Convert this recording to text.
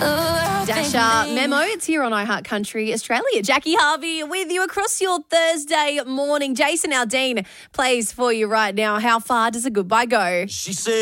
Dasha Memo, it's here on iHeart Country Australia. Jackie Harvey with you across your Thursday morning. Jason Aldean plays for you right now. How far does a goodbye go? She said.